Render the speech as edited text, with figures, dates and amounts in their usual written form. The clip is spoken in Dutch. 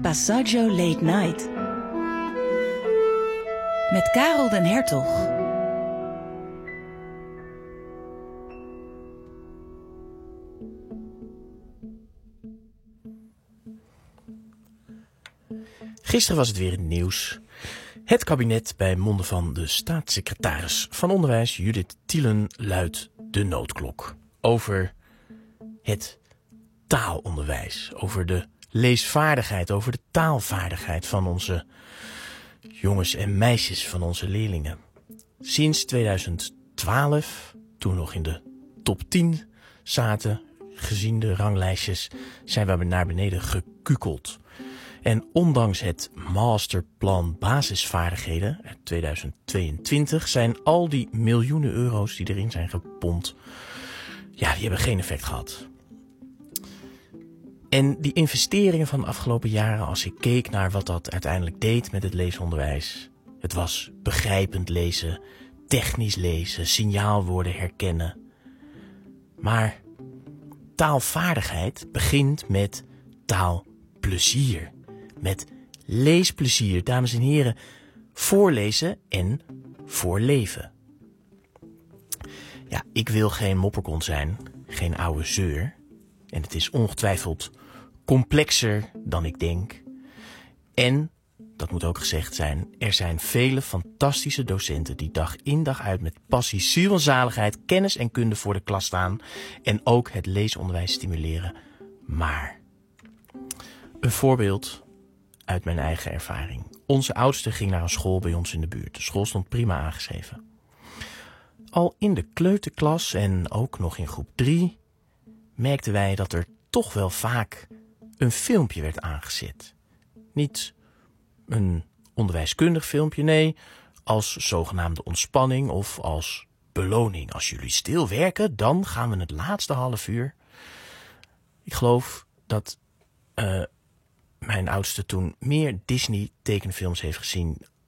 Passaggio Late Night. Met Karel den Hertog. Gisteren was het weer in het nieuws. Het kabinet bij monden van de staatssecretaris van Onderwijs Judith Thielen luidt de noodklok. Over het taalonderwijs, over de leesvaardigheid, over de taalvaardigheid van onze jongens en meisjes, van onze leerlingen. Sinds 2012, toen we nog in de top 10 zaten, gezien de ranglijstjes, zijn we naar beneden gekukeld. En ondanks het masterplan basisvaardigheden uit 2022 zijn al die miljoenen euro's die erin zijn gepompt, die hebben geen effect gehad. En die investeringen van de afgelopen jaren, als ik keek naar wat dat uiteindelijk deed met het leesonderwijs. Het was begrijpend lezen, technisch lezen, signaalwoorden herkennen. Maar taalvaardigheid begint met taalplezier. Met leesplezier, dames en heren. Voorlezen en voorleven. Ja, ik wil geen mopperkont zijn, geen oude zeur. En het is ongetwijfeld complexer dan ik denk. En, dat moet ook gezegd zijn, er zijn vele fantastische docenten die dag in dag uit met passie, ziel en zaligheid, kennis en kunde voor de klas staan en ook het leesonderwijs stimuleren. Maar, een voorbeeld uit mijn eigen ervaring. Onze oudste ging naar een school bij ons in de buurt. De school stond prima aangeschreven. Al in de kleuterklas en ook nog in groep 3 merkten wij dat er toch wel vaak een filmpje werd aangezet. Niet een onderwijskundig filmpje, nee, als zogenaamde ontspanning of als beloning. Als jullie stil werken, dan gaan we het laatste half uur. Ik geloof dat mijn oudste toen meer Disney tekenfilms heeft gezien